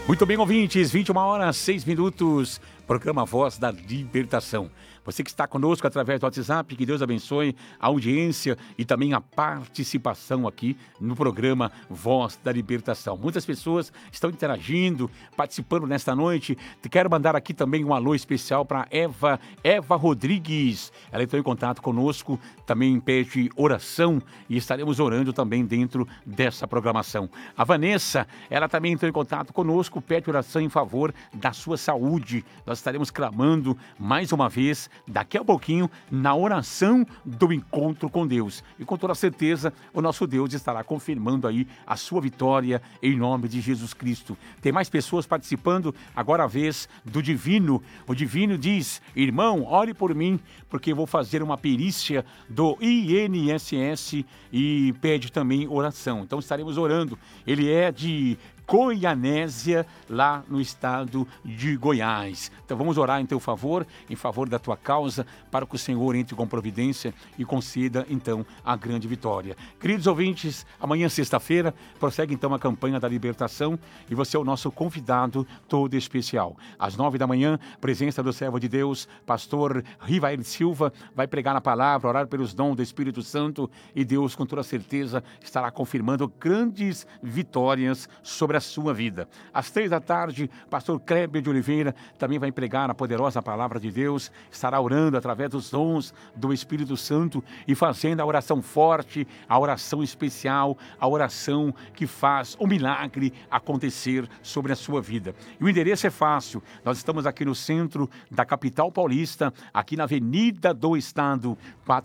Muito bem, ouvintes, 21h06, programa Voz da Libertação. Você que está conosco através do WhatsApp, que Deus abençoe a audiência e também a participação aqui no programa Voz da Libertação. Muitas pessoas estão interagindo, participando nesta noite. Quero mandar aqui também um alô especial para Eva Rodrigues. Ela entrou em contato conosco, também pede oração e estaremos orando também dentro dessa programação. A Vanessa, ela também entrou em contato conosco, pede oração em favor da sua saúde. Nós estaremos clamando mais uma vez daqui a pouquinho na oração do encontro com Deus. E com toda certeza o nosso Deus estará confirmando aí a sua vitória em nome de Jesus Cristo. Tem mais pessoas participando, agora a vez do Divino. O Divino diz: irmão, ore por mim, porque eu vou fazer uma perícia do INSS, e pede também oração. Então estaremos orando. Ele é de Goianésia, lá no estado de Goiás. Então vamos orar em teu favor, em favor da tua causa, para que o Senhor entre com providência e conceda então a grande vitória. Queridos ouvintes, amanhã sexta-feira prossegue então a campanha da libertação e você é o nosso convidado todo especial. Às 9h, presença do servo de Deus, pastor Rivael Silva, vai pregar a palavra, orar pelos dons do Espírito Santo, e Deus com toda certeza estará confirmando grandes vitórias sobre a sua vida. Às 3h, pastor Kleber de Oliveira também vai pregar a poderosa palavra de Deus, estará orando através dos dons do Espírito Santo e fazendo a oração forte, a oração especial, a oração que faz o milagre acontecer sobre a sua vida. E o endereço é fácil, nós estamos aqui no centro da capital paulista, aqui na Avenida do Estado,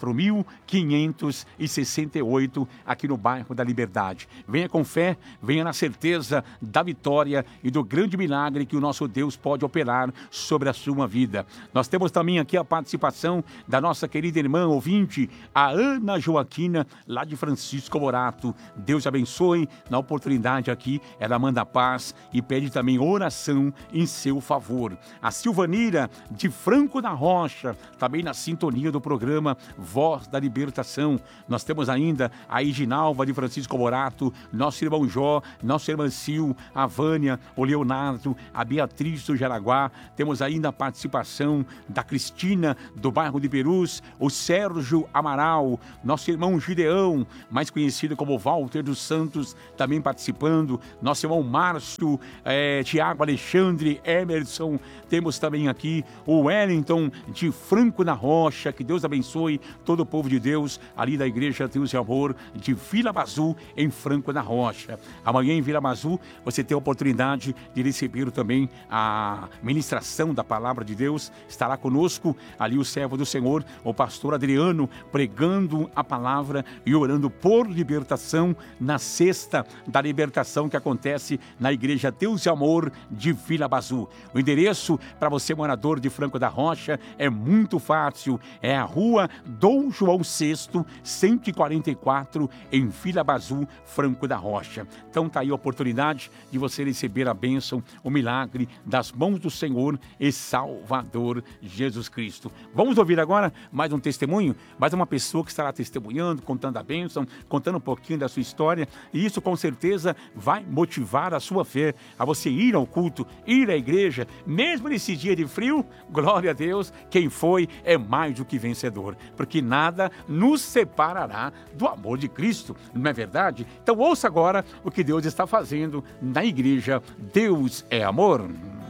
4.568, aqui no bairro da Liberdade. Venha com fé, venha na certeza da vitória e do grande milagre que o nosso Deus pode operar sobre a sua vida. Nós temos também aqui a participação da nossa querida irmã ouvinte, a Ana Joaquina, lá de Francisco Morato. Deus abençoe. Na oportunidade aqui, ela manda paz e pede também oração em seu favor. A Silvanira, de Franco da Rocha, também na sintonia do programa Voz da Libertação. Nós temos ainda a Iginalva, de Francisco Morato, nosso irmão Jó, nossa irmã Sil, a Vânia, o Leonardo, a Beatriz do Jaraguá. Temos ainda a participação da Cristina, do bairro de Perus, o Sérgio Amaral, nosso irmão Gideão, mais conhecido como Walter dos Santos, também participando, nosso irmão Márcio, Tiago Alexandre, Emerson. Temos também aqui o Wellington, de Franco da Rocha. Que Deus abençoe todo o povo de Deus, ali da Igreja Deus e Amor, de Vila Mazu, em Franco da Rocha. Amanhã em Vila Mazu, você tem a oportunidade de receber também a ministração da Palavra de Deus. Estará conosco ali o servo do Senhor, o pastor Adriano, pregando a palavra e orando por libertação na Sexta da Libertação, que acontece na Igreja Deus e Amor de Vila Mazu. O endereço para você, morador de Franco da Rocha, é muito fácil. É a Rua Dom João VI, 144, em Vila Mazu, Franco da Rocha. Então está aí a oportunidade de você receber a bênção, o milagre das mãos do Senhor e Salvador Jesus Cristo. Vamos ouvir agora mais um testemunho, mais uma pessoa que estará testemunhando, contando a bênção, contando um pouquinho da sua história, e isso com certeza vai motivar a sua fé, a você ir ao culto, ir à igreja, mesmo nesse dia de frio. Glória a Deus, quem foi é mais do que vencedor, porque nada nos separará do amor de Cristo, não é verdade? Então ouça agora o que Deus está fazendo na igreja Deus é Amor.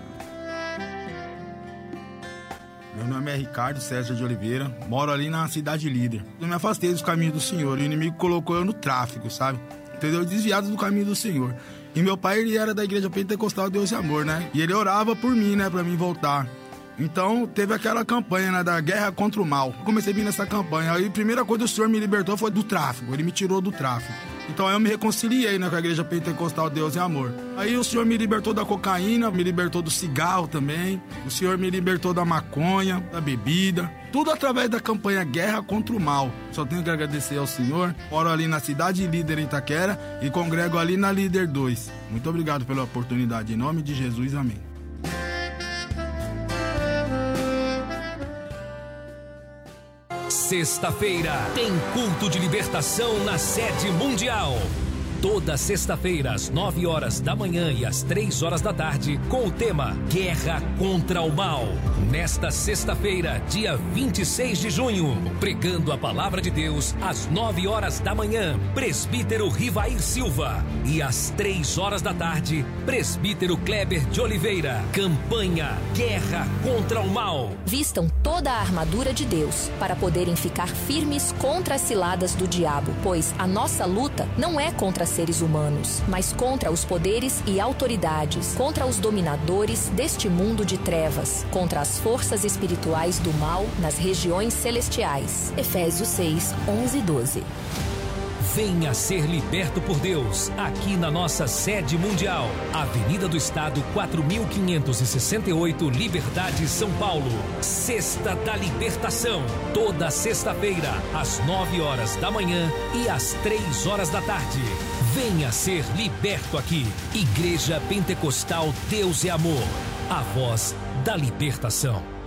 Meu nome é Ricardo César de Oliveira, moro ali na Cidade Líder. Eu me afastei dos caminhos do Senhor, o inimigo colocou eu no tráfico, sabe? Entendeu? Desviado do caminho do Senhor. E meu pai, ele era da Igreja Pentecostal Deus e Amor, né? E ele orava por mim, né, pra mim voltar. Então, teve aquela campanha, né, da guerra contra o mal. Comecei a vir nessa campanha. Aí, a primeira coisa que o Senhor me libertou foi do tráfico. Ele me tirou do tráfico. Então, aí eu me reconciliei, né, com a Igreja Pentecostal Deus e Amor. Aí, o Senhor me libertou da cocaína, me libertou do cigarro também. O Senhor me libertou da maconha, da bebida. Tudo através da campanha Guerra contra o Mal. Só tenho que agradecer ao Senhor. Moro ali na Cidade Líder, em Itaquera, e congrego ali na Líder 2. Muito obrigado pela oportunidade. Em nome de Jesus, amém. Sexta-feira tem culto de libertação na sede mundial. Toda sexta-feira, às 9 horas da manhã e às 3 horas da tarde, com o tema Guerra contra o Mal. Nesta sexta-feira, dia 26 de junho, pregando a palavra de Deus, às 9 horas da manhã, presbítero Rivair Silva. E às 3 horas da tarde, presbítero Kleber de Oliveira. Campanha Guerra contra o Mal. Vistam toda a armadura de Deus para poderem ficar firmes contra as ciladas do diabo, pois a nossa luta não é contra seres humanos, mas contra os poderes e autoridades, contra os dominadores deste mundo de trevas, contra as forças espirituais do mal nas regiões celestiais. Efésios 6, 11 e 12. Venha ser liberto por Deus, aqui na nossa sede mundial. Avenida do Estado, 4568, Liberdade, São Paulo. Sexta da Libertação. Toda sexta-feira, às 9 horas da manhã e às 3 horas da tarde. Venha ser liberto aqui. Igreja Pentecostal Deus é Amor. A voz da libertação.